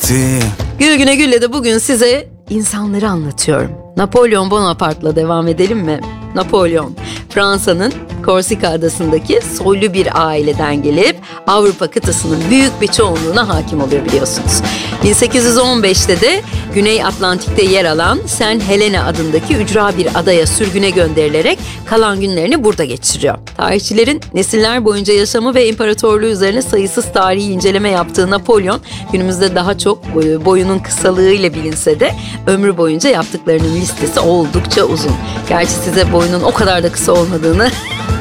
bitti. Gül Güne Gül'le de bugün size insanları anlatıyorum. Napolyon Bonaparte'la devam edelim mi? Napolyon, Fransa'nın Korsika adasındaki soylu bir aileden gelip Avrupa kıtasının büyük bir çoğunluğuna hakim oluyor biliyorsunuz. 1815'te de Güney Atlantik'te yer alan Saint Helena adındaki ücra bir adaya sürgüne gönderilerek kalan günlerini burada geçiriyor. Tarihçilerin nesiller boyunca yaşamı ve imparatorluğu üzerine sayısız tarihi inceleme yaptığı Napolyon, günümüzde daha çok boyunun kısalığıyla bilinse de ömrü boyunca yaptıklarının listesi oldukça uzun. Gerçi size boyunun o kadar da kısa olmadığını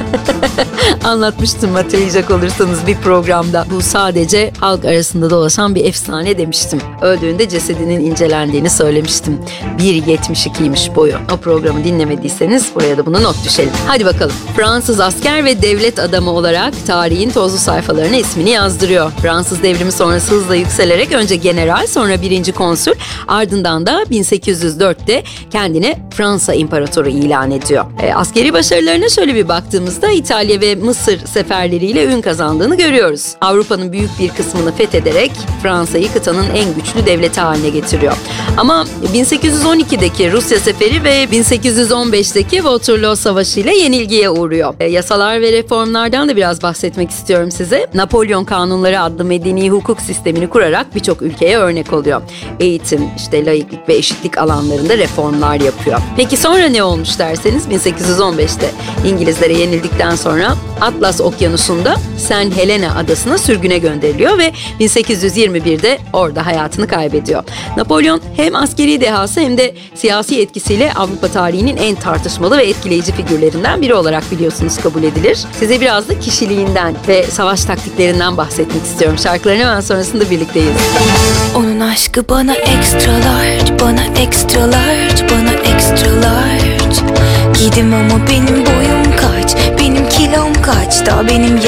anlatmıştım hatırlayacak olursanız bir programda. Bu sadece halk arasında dolaşan bir efsane demiştim. Öldüğünde cesedinin incelendiğini söylemiştim. 1.72'ymiş boyu. O programı dinlemediyseniz buraya da bunu not düşelim. Hadi bakalım. Fransız asker ve devlet adamı olarak tarihin tozlu sayfalarına ismini yazdırıyor. Fransız devrimi sonrası hızla yükselerek önce general, sonra 1. konsül, ardından da 1804'te kendini Fransa İmparatoru ilan ediyor. Askeri başarılarına şöyle bir baktığımızda İtalya ve Mısır seferleriyle ün kazandığını görüyoruz. Avrupa'nın büyük bir kısmını fethederek Fransa'yı kıtanın en güçlü devleti haline getiriyor. Ama 1812'deki Rusya seferi ve 1815'teki Waterloo Savaşı ile yenilgiye uğruyor. Yasalar ve reformlardan da biraz bahsetmek istiyorum size. Napolyon Kanunları adlı medeni hukuk sistemini kurarak birçok ülkeye örnek oluyor. Eğitim, laiklik ve eşitlik alanlarında reformlar yapıyor. Peki sonra ne olmuş derseniz 1815'te İngilizlere yenildikten sonra Atlas Okyanusu'nda Saint Helena adasına sürgüne gönderiliyor ve 1821'de orada hayatını kaybediyor. Napolyon hem askeri dehası hem de siyasi etkisiyle Avrupa tarihinin en tartışmalı ve etkileyici figürlerinden biri olarak biliyorsunuz kabul edilir. Size biraz da kişiliğinden ve savaş taktiklerinden bahsetmek istiyorum. Şarkıların hemen sonrasında birlikteyiz. Onun aşkı bana extra large, bana extra large, bana extra large. Gidim ama benim boyum kaç, benim kilom kaç, daha benim